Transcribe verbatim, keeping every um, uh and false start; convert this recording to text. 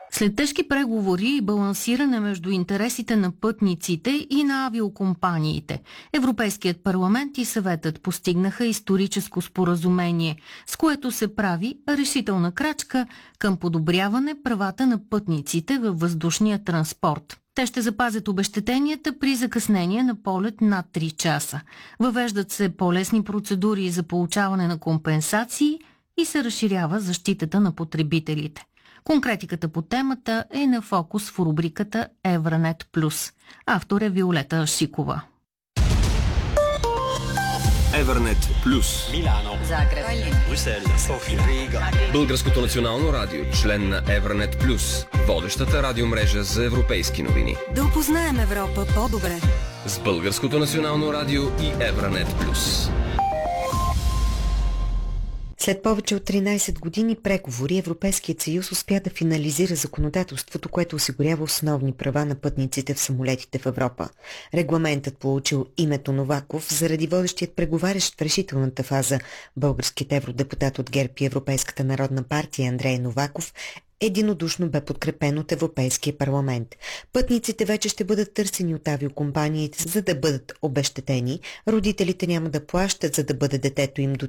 След тежки преговори и балансиране между интересите на пътниците и на авиокомпаниите, Европейският парламент и съветът постигнаха историческо споразумение, с което се прави решителна крачка към подобряване правата на пътниците във въздушния транспорт. Те ще запазят обезщетенията при закъснение на полет над три часа. Въвеждат се по-лесни процедури за получаване на компенсации и се разширява защитата на потребителите. Конкретиката по темата е на фокус в рубриката Евранет Плюс. Автор е Виолета Шикова. Евранет Плюс. Милано, Загреб, Брюсел, София, Рига. Българското национално радио, член на Евранет Плюс, водещата радиомрежа за европейски новини. да опознаем Европа по-добре. С Българското национално радио и Евранет Плюс. След повече от тринайсет години преговори, Европейският съюз успя да финализира законодателството, което осигурява основни права на пътниците в самолетите в Европа. Регламентът, получил името Новаков, заради водещият преговарящ в решителната фаза българският евродепутат от ГЕРБ и Европейската народна партия Андрей Новаков, единодушно бе подкрепен от Европейския парламент. Пътниците вече ще бъдат търсени от авиокомпаниите, за да бъдат обезщетени. Родителите няма да плащат, за да бъде детето им до